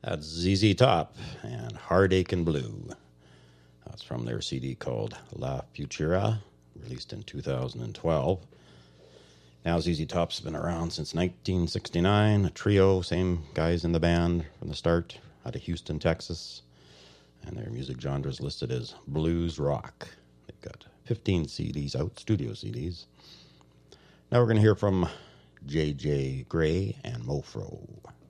That's ZZ Top and Heartache and Blue. That's from their CD called La Futura, released in 2012. Now ZZ Top's been around since 1969, a trio, same guys in the band from the start, out of Houston, Texas. And their music genre is listed as blues rock. They've got 15 CDs out, studio CDs. Now we're going to hear from J.J. Grey and Mofro.